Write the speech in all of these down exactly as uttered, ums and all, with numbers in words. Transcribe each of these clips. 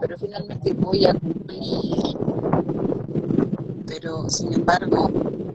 pero finalmente voy a cumplir. Pero sin embargo,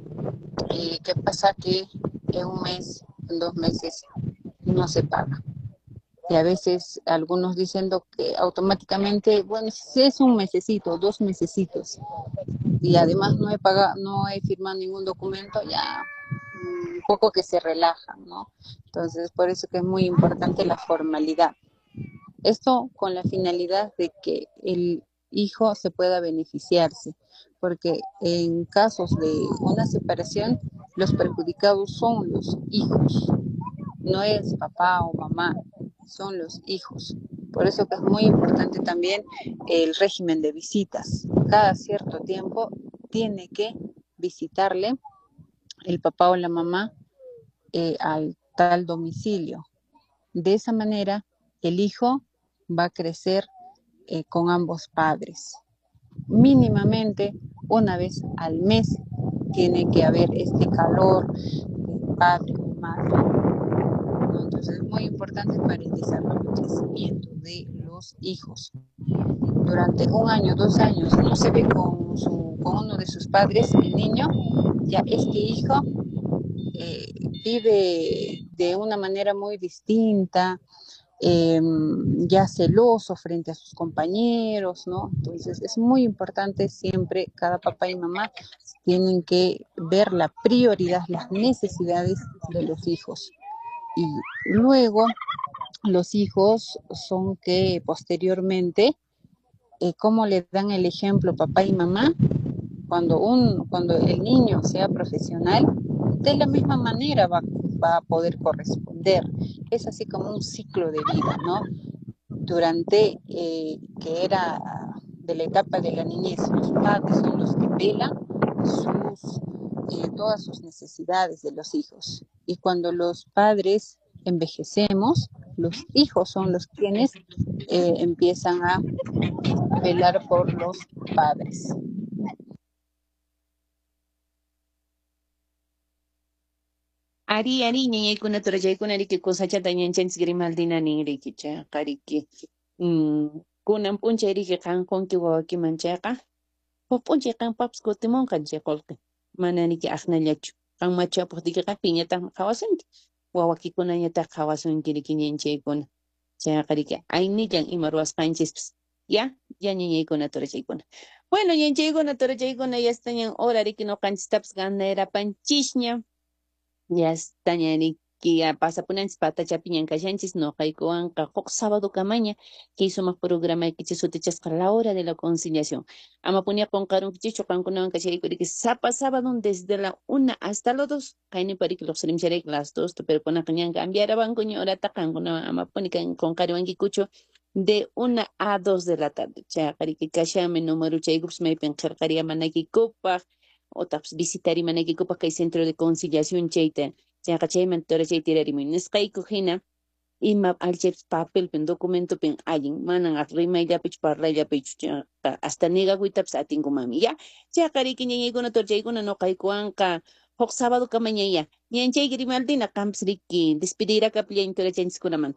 eh, ¿qué pasa? Que en un mes, en dos meses, no se paga. Y a veces algunos diciendo que automáticamente, bueno, si es un mesecito, dos mesecitos, y además no he pagado, no he firmado ningún documento, ya un poco que se relajan, ¿no? Entonces, por eso que es muy importante la formalidad. Esto con la finalidad de que el hijo se pueda beneficiarse, porque en casos de una separación, los perjudicados son los hijos, no es papá o mamá, son los hijos. Por eso que es muy importante también el régimen de visitas. Cada cierto tiempo tiene que visitarle el papá o la mamá eh, al tal domicilio. De esa manera, el hijo va a crecer eh, con ambos padres. Mínimamente una vez al mes tiene que haber este calor de padre o madre. Entonces es muy importante para el desarrollo y crecimiento de los hijos. Durante un año, dos años, no se ve con, su, con uno de sus padres, el niño, ya este hijo eh, vive de una manera muy distinta, eh, ya celoso frente a sus compañeros, ¿no? Entonces es muy importante siempre, cada papá y mamá tienen que ver la prioridad, las necesidades de los hijos. Y luego los hijos son que posteriormente, eh, ¿cómo le dan el ejemplo papá y mamá? Cuando, un, cuando el niño sea profesional, de la misma manera va, va a poder corresponder. Es así como un ciclo de vida, ¿no? Durante eh, que era de la etapa de la niñez, los padres son los que velan sus, eh, todas sus necesidades de los hijos. Y cuando los padres envejecemos, los hijos son los quienes eh, empiezan a velar por los padres. Ari ari ñañaykuna turaychaykuna riki kusachata ñanchanchik rimaldina ninrikicha qariki mm, kunan p'unchay riki qanqunki wawakiman chayqa huk p'unchay qanpapas kutimunqan chay qullqi mana niki aqnallachu qan machapuq dikiqa piñata qhawasunki wawakikunañataq qhawasunki riki ñanchaykuna chayqa riki aynillan ima ruwasqanchispis ya ya ñañaykuna turachaykuna bueno ñanchaykuna turachaykuna yastañan hora riki ñuqanchistapas ganayrapanchishña yastaña riki pasapunanchis patachapi ñankashanchis ñuqaykuwanqa huk sábado kamaña kay sumaq programaykichis sutichasqa La Hora de la Conciliación. Amapuni qunqarunkichikchu qankunawan kachayku riki sapa sábado desde la una hasta las dos kaynipa riki lluqsirimsharayki las dos pero kunaqa ñan cambiarabanku ña horata qankunawan amapuni kan qunqariwankikuchu de una a dos de la tarde. Chayqa riki kashami número chaykupas maypin qillqariyamanakikupaq otapis visitarimanakikupaq kay centro de conciliación chayta chayqa chayman turachay tirarimun nisqayku hina ima alchaypis papelpin documentopin allin manan rimayllapichu parlayllapichu chayqa hasta negakuytapis atinkumami ya chayqa riki ñañaykuna turachaykuna ñuqaykuwanqa huk sábado kamaña ya ñanchayki rimaldina qampis riki despidirakapillaña turachanchikkunamanta.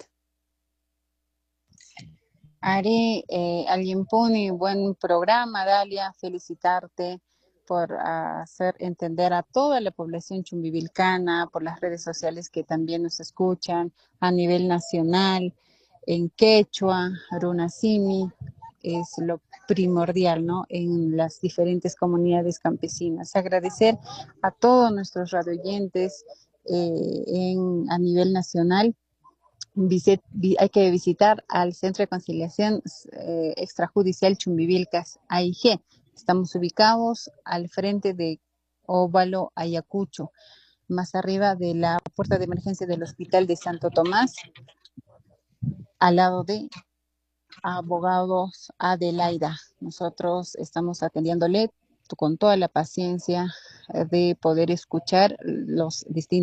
Ari, eh, alguien pone buen programa, Dalia, felicitarte por uh, hacer entender a toda la población chumbivilcana, por las redes sociales que también nos escuchan a nivel nacional, en quechua, runasimi, es lo primordial, ¿no? En las diferentes comunidades campesinas. Agradecer a todos nuestros radioyentes eh, en, a nivel nacional. Visit, vi, hay que visitar al Centro de Conciliación eh, Extrajudicial Chumbivilcas, A I G. Estamos ubicados al frente de Óvalo Ayacucho, más arriba de la puerta de emergencia del Hospital de Santo Tomás, al lado de Abogados Adelaida. Nosotros estamos atendiéndole con toda la paciencia de poder escuchar los distintos